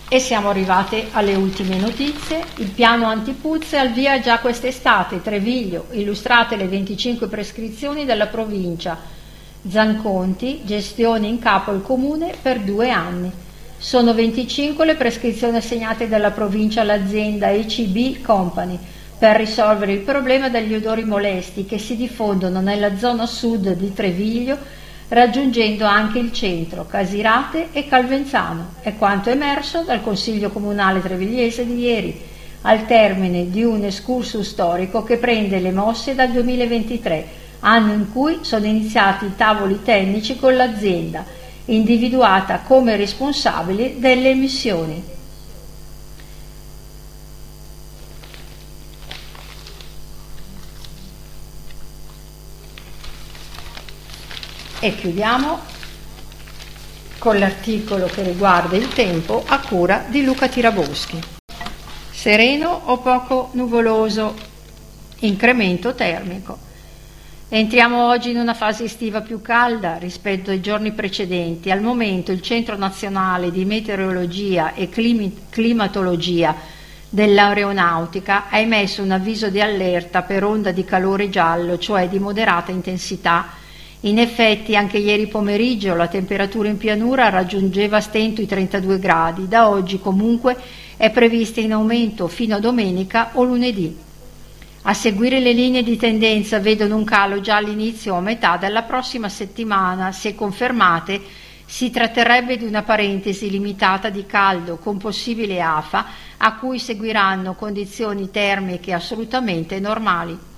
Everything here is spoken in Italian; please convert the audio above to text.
E siamo arrivati alle ultime notizie. Il piano antipuzze al via già quest'estate. Treviglio, illustrate le 25 prescrizioni della provincia. Zanconti, gestione in capo al comune per 2 anni. Sono 25 le prescrizioni assegnate dalla provincia all'azienda ECB Company per risolvere il problema degli odori molesti che si diffondono nella zona sud di Treviglio, raggiungendo anche il centro, Casirate e Calvenzano. È quanto emerso dal Consiglio Comunale Trevigliese di ieri, al termine di un excursus storico che prende le mosse dal 2023, anno in cui sono iniziati i tavoli tecnici con l'azienda, individuata come responsabile delle emissioni. E chiudiamo con l'articolo che riguarda il tempo a cura di Luca Tiraboschi. Sereno o poco nuvoloso, incremento termico. Entriamo oggi in una fase estiva più calda rispetto ai giorni precedenti. Al momento il Centro Nazionale di Meteorologia e Climatologia dell'Aeronautica ha emesso un avviso di allerta per onda di calore giallo, cioè di moderata intensità. In effetti anche ieri pomeriggio la temperatura in pianura raggiungeva a stento i 32 gradi, da oggi comunque è prevista in aumento fino a domenica o lunedì. A seguire le linee di tendenza vedono un calo già all'inizio o a metà della prossima settimana. Se confermate si tratterebbe di una parentesi limitata di caldo con possibile afa a cui seguiranno condizioni termiche assolutamente normali.